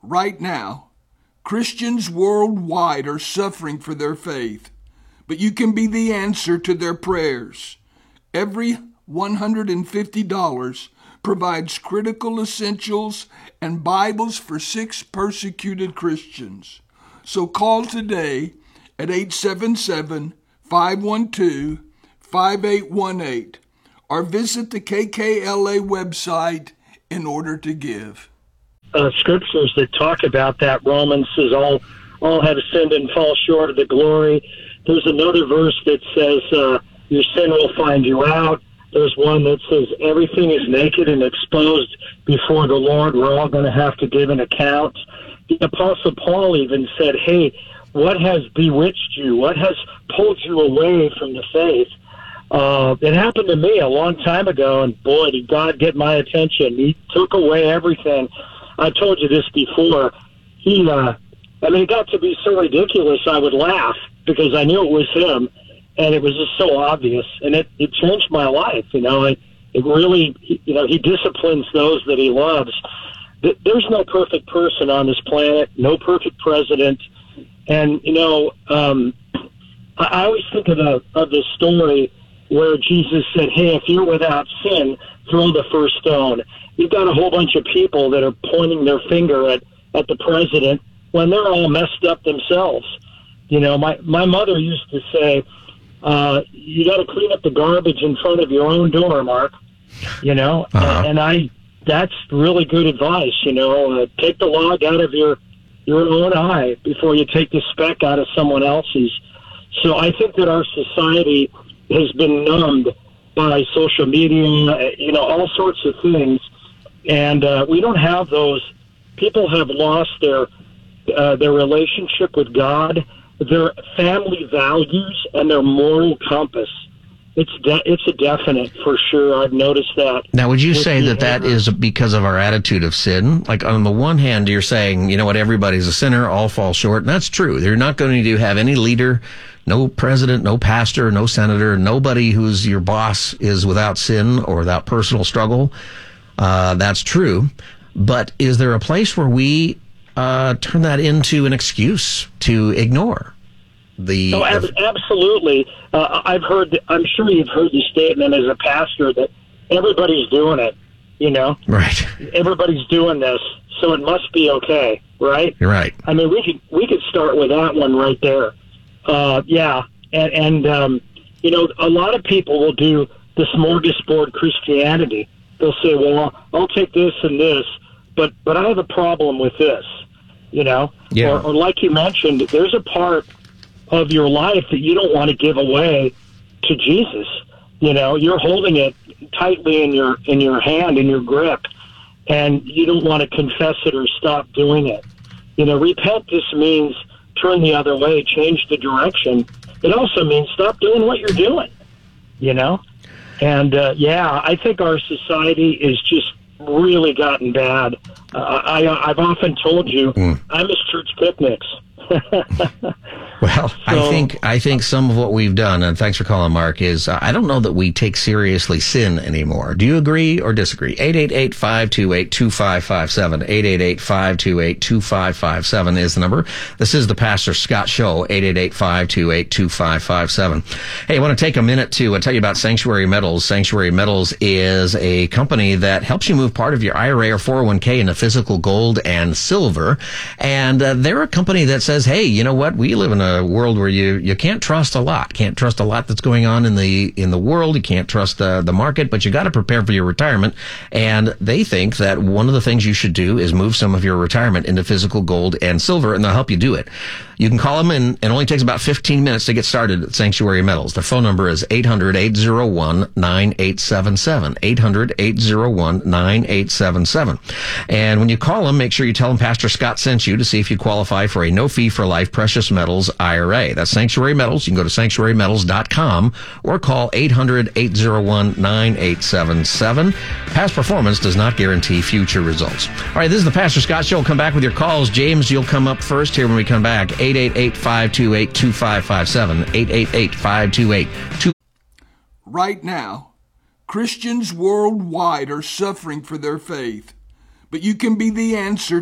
Right now, Christians worldwide are suffering for their faith, but you can be the answer to their prayers. Every $150 provides critical essentials and Bibles for 6 persecuted Christians. So call today at 877-512-5818 or visit the KKLA website in order to give. Scriptures that talk about that. Romans says all have sinned and fall short of the glory. There's another verse that says your sin will find you out. There's one that says everything is naked and exposed before the Lord. We're all going to have to give an account. The Apostle Paul even said, hey, what has bewitched you? What has pulled you away from the faith? It happened to me a long time ago, and boy, did God get my attention. He took away everything. I told you this before. It got to be so ridiculous I would laugh because I knew it was him, and it was just so obvious, and it changed my life. It really, he disciplines those that he loves. There's no perfect person on this planet, no perfect president, and I always think of the story where Jesus said, hey, if you're without sin, throw the first stone. You've got a whole bunch of people that are pointing their finger at the president when they're all messed up themselves. My mother used to say, you got to clean up the garbage in front of your own door, Mark. And that's really good advice. Take the log out of your own eye before you take the speck out of someone else's. So I think that our society has been numbed by social media, all sorts of things. And we don't have those. People have lost their relationship with God, their family values, and their moral compass. It's a definite for sure. I've noticed that. Now, would you say that is because of our attitude of sin? Like, on the one hand, you're saying, everybody's a sinner, all fall short, and that's true. You're not going to have any leader, no president, no pastor, no senator, nobody who's your boss is without sin or without personal struggle. That's true. But is there a place where we turn that into an excuse to ignore absolutely. I'm sure you've heard the statement as a pastor that everybody's doing it, Right. Everybody's doing this, so it must be okay, right? You're right. We could start with that one right there. Yeah. And a lot of people will do the smorgasbord Christianity. They'll say, well, I'll take this and this, but I have a problem with this, Yeah. Or like you mentioned, there's a part of your life that you don't want to give away to Jesus. You're holding it tightly in your hand, in your grip, and you don't want to confess it or stop doing it. Repent just means turn the other way, change the direction. It also means stop doing what you're doing, And, I think our society is just really gotten bad. I've often told you, I miss church picnics. Well, I think some of what we've done, and thanks for calling, Mark, is I don't know that we take seriously sin anymore. Do you agree or disagree? 888-528-2557. 888-528-2557 is the number. This is the Pastor Scott Show, 888-528-2557. Hey, I want to take a minute to tell you about Sanctuary Metals. Sanctuary Metals is a company that helps you move part of your IRA or 401k into physical gold and silver. And they're a company that says, hey, you know what? We live in a world where you can't trust a lot. Can't trust a lot that's going on in the world. You can't trust the market, but you got to prepare for your retirement. And they think that one of the things you should do is move some of your retirement into physical gold and silver, and they'll help you do it. You can call them, and it only takes about 15 minutes to get started at Sanctuary Metals. Their phone number is 800-801-9877. 800-801-9877. And when you call them, make sure you tell them Pastor Scott sent you to see if you qualify for a no-fee-for-life precious metals IRA. That's Sanctuary Metals. You can go to sanctuarymetals.com or call 800-801-9877. Past performance does not guarantee future results. All right, this is the Pastor Scott Show. We'll come back with your calls. James, you'll come up first here when we come back. 888-528-2557. 888-528-2557. Right now, Christians worldwide are suffering for their faith, but you can be the answer